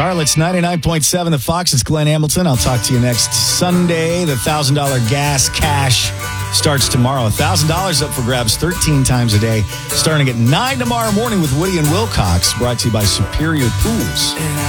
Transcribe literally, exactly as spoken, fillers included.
Charlotte's ninety-nine point seven, The Fox. It's Glenn Hamilton. I'll talk to you next Sunday. The one thousand dollars gas cash starts tomorrow. one thousand dollars up for grabs thirteen times a day. Starting at nine tomorrow morning with Woody and Wilcox. Brought to you by Superior Pools.